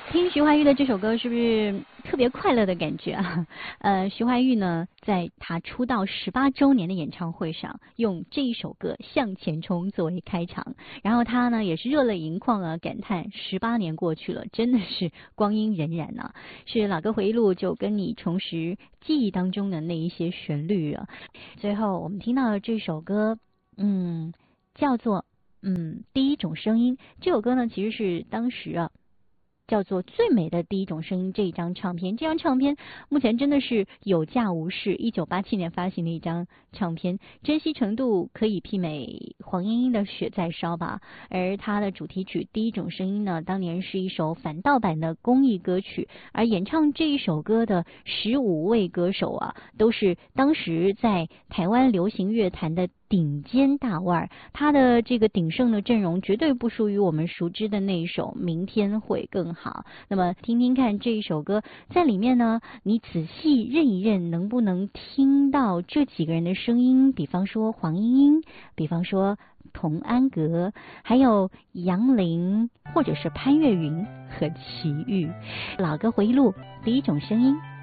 听徐怀钰的这首歌是不是特别快乐的感觉啊？徐怀钰呢，在他出道18周年的演唱会上，用这一首歌《向前冲》作为开场，然后他呢也是热泪盈眶啊，感叹18年过去了，真的是光阴荏苒啊！是老歌回忆录就跟你重拾记忆当中的那一些旋律啊。最后我们听到的这首歌，叫做第一种声音。这首歌呢，其实是当时啊。叫做《最美的第一种声音》这一张唱片，这张唱片目前真的是有价无市，1987年发行的一张唱片，珍惜程度可以媲美黄莺莺的《雪在烧》吧。而它的主题曲《第一种声音》呢，当年是一首反盗版的公益歌曲，而演唱这一首歌的15位歌手啊，都是当时在台湾流行乐坛的顶尖大腕儿，他的这个鼎盛的阵容绝对不输于我们熟知的那一首《明天会更好》。那么听听看这一首歌，在里面呢，你仔细认一认，能不能听到这几个人的声音？比方说黄莺莺，比方说童安格，还有杨林，或者是潘越云和齐豫。老歌回忆录，第一种声音，